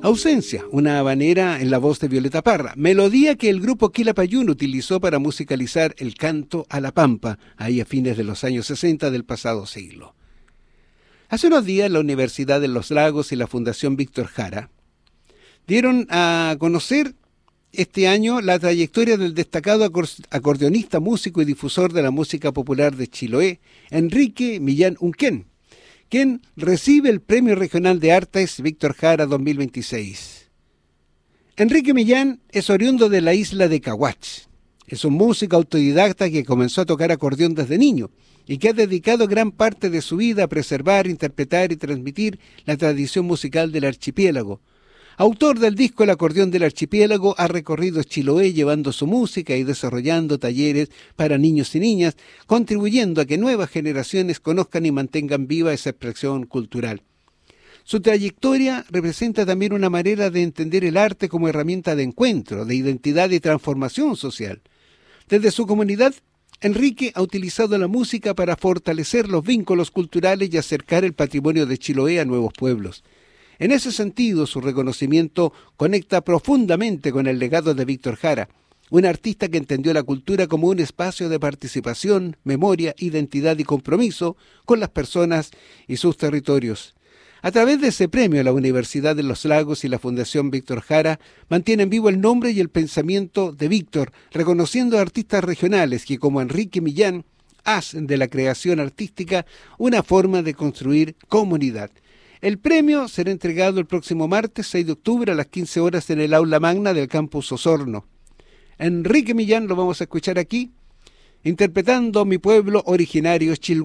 Ausencia, una habanera en la voz de Violeta Parra, melodía que el grupo Quilapayún utilizó para musicalizar el canto a la Pampa, ahí a fines de los años 60 del pasado siglo. Hace unos días la Universidad de los Lagos y la Fundación Víctor Jara dieron a conocer este año la trayectoria del destacado acordeonista, músico y difusor de la música popular de Chiloé, Enrique Millán Unquén, quien recibe el Premio Regional de Artes Víctor Jara 2026. Enrique Millán es oriundo de la isla de Cahuach. Es un músico autodidacta que comenzó a tocar acordeón desde niño y que ha dedicado gran parte de su vida a preservar, interpretar y transmitir la tradición musical del archipiélago. Autor del disco El acordeón del archipiélago, ha recorrido Chiloé llevando su música y desarrollando talleres para niños y niñas, contribuyendo a que nuevas generaciones conozcan y mantengan viva esa expresión cultural. Su trayectoria representa también una manera de entender el arte como herramienta de encuentro, de identidad y transformación social. Desde su comunidad, Enrique ha utilizado la música para fortalecer los vínculos culturales y acercar el patrimonio de Chiloé a nuevos pueblos. En ese sentido, su reconocimiento conecta profundamente con el legado de Víctor Jara, un artista que entendió la cultura como un espacio de participación, memoria, identidad y compromiso con las personas y sus territorios. A través de ese premio, la Universidad de los Lagos y la Fundación Víctor Jara mantienen vivo el nombre y el pensamiento de Víctor, reconociendo a artistas regionales que, como Enrique Millán, hacen de la creación artística una forma de construir comunidad. El premio será entregado el próximo martes 6 de octubre a las 15 horas en el aula magna del campus Osorno. Enrique Millán lo vamos a escuchar aquí, interpretando Mi pueblo originario Chilhuahua.